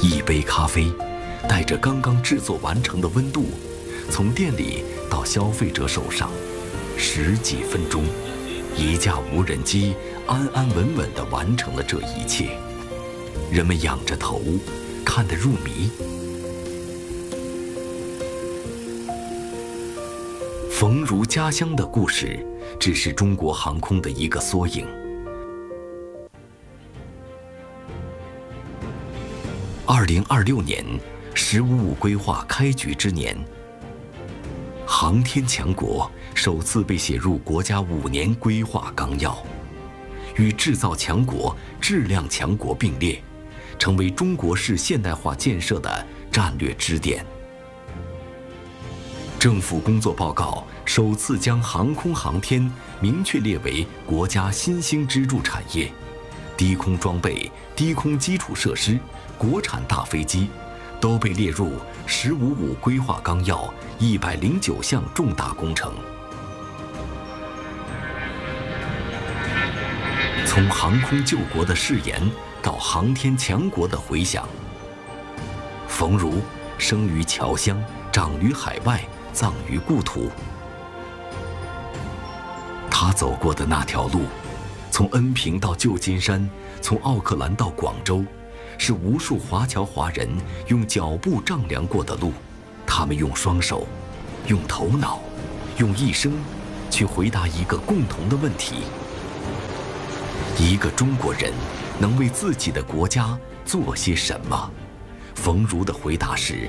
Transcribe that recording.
一杯咖啡，带着刚刚制作完成的温度，从店里到消费者手上，10几分钟，一架无人机安安稳稳地完成了这一切。人们仰着头，看得入迷。冯如家乡的故事，只是中国航空的一个缩影。2026年，“15+5”规划开局之年，航天强国首次被写入国家5年规划纲要，与制造强国、质量强国并列，成为中国式现代化建设的战略支点。政府工作报告首次将航空航天明确列为国家新兴支柱产业，低空装备、低空基础设施、国产大飞机都被列入“15+5”规划纲要109项重大工程。从航空救国的誓言到航天强国的回响，冯如生于侨乡，长于海外，葬于故土。他走过的那条路，从恩平到旧金山，从奥克兰到广州，是无数华侨华人用脚步丈量过的路。他们用双手，用头脑，用一生，去回答一个共同的问题：一个中国人能为自己的国家做些什么？冯如的回答是：